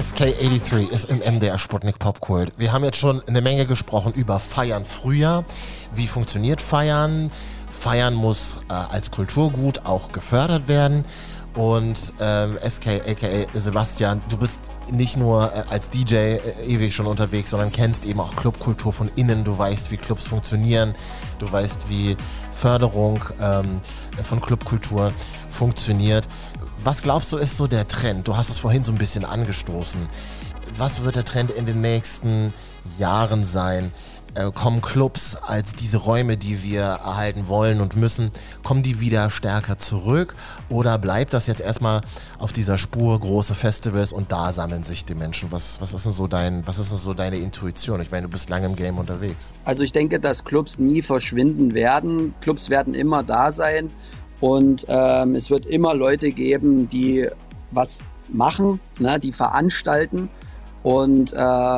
SK83 ist im MDR Sputnik Popkult. Wir haben jetzt schon eine Menge gesprochen über Feiern früher. Wie funktioniert Feiern? Feiern muss als Kulturgut auch gefördert werden. Und SK, aka Sebastian, du bist nicht nur als DJ ewig schon unterwegs, sondern kennst eben auch Clubkultur von innen. Du weißt, wie Clubs funktionieren. Du weißt, wie Förderung von Clubkultur funktioniert. Was glaubst du, ist so der Trend? Du hast es vorhin so ein bisschen angestoßen. Was wird der Trend in den nächsten Jahren sein? Kommen Clubs als diese Räume, die wir erhalten wollen und müssen, kommen die wieder stärker zurück? Oder bleibt das jetzt erstmal auf dieser Spur, große Festivals und da sammeln sich die Menschen? Was ist denn so deine Intuition? Ich meine, du bist lange im Game unterwegs. Also ich denke, dass Clubs nie verschwinden werden. Clubs werden immer da sein. Und es wird immer Leute geben, die was machen, ne, die veranstalten und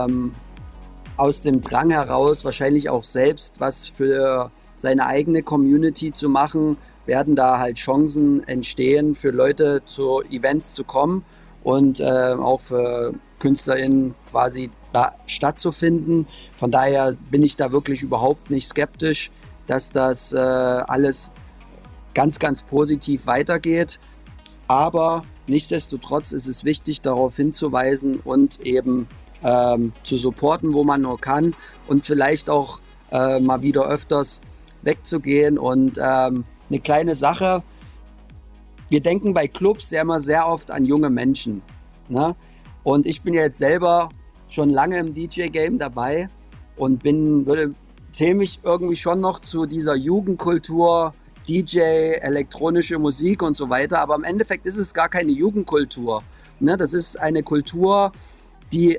aus dem Drang heraus wahrscheinlich auch selbst was für seine eigene Community zu machen, werden da halt Chancen entstehen, für Leute zu Events zu kommen und auch für KünstlerInnen quasi da stattzufinden. Von daher bin ich da wirklich überhaupt nicht skeptisch, dass das alles ganz, ganz positiv weitergeht. Aber nichtsdestotrotz ist es wichtig, darauf hinzuweisen und eben zu supporten, wo man nur kann und vielleicht auch mal wieder öfters wegzugehen. Und eine kleine Sache, wir denken bei Clubs ja immer sehr oft an junge Menschen, ne? Und ich bin ja jetzt selber schon lange im DJ-Game dabei und zähle mich irgendwie schon noch zu dieser Jugendkultur, DJ, elektronische Musik und so weiter. Aber im Endeffekt ist es gar keine Jugendkultur, ne? Das ist eine Kultur, die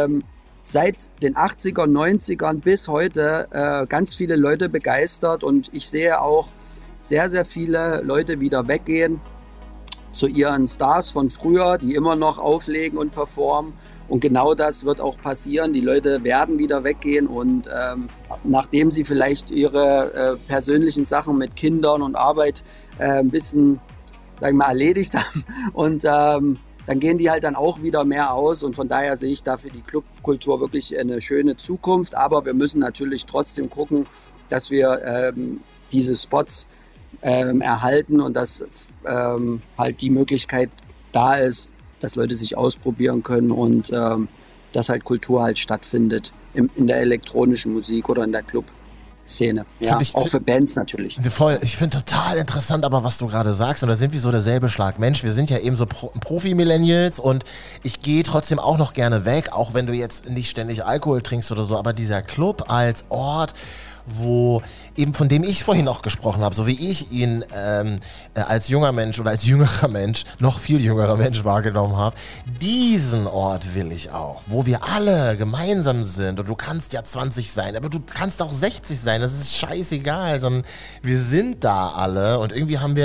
seit den 80er, 90ern bis heute ganz viele Leute begeistert. Und ich sehe auch sehr, sehr viele Leute wieder weggehen zu ihren Stars von früher, die immer noch auflegen und performen. Und genau das wird auch passieren. Die Leute werden wieder weggehen und nachdem sie vielleicht ihre persönlichen Sachen mit Kindern und Arbeit ein bisschen, sagen wir mal, erledigt haben und dann gehen die halt dann auch wieder mehr aus und von daher sehe ich da für die Clubkultur wirklich eine schöne Zukunft. Aber wir müssen natürlich trotzdem gucken, dass wir diese Spots erhalten und dass halt die Möglichkeit da ist, dass Leute sich ausprobieren können und dass halt Kultur halt stattfindet in der elektronischen Musik oder in der Clubszene. Ja, auch für Bands natürlich. Voll, ich finde total interessant, aber was du gerade sagst, und da sind wir so derselbe Schlag Mensch, wir sind ja eben so Profi-Millennials und ich gehe trotzdem auch noch gerne weg, auch wenn du jetzt nicht ständig Alkohol trinkst oder so, aber dieser Club als Ort, wo eben von dem ich vorhin auch gesprochen habe, so wie ich ihn als junger Mensch oder als jüngerer Mensch, noch viel jüngerer Mensch wahrgenommen habe, diesen Ort will ich auch, wo wir alle gemeinsam sind und du kannst ja 20 sein, aber du kannst auch 60 sein, das ist scheißegal, sondern wir sind da alle und irgendwie haben wir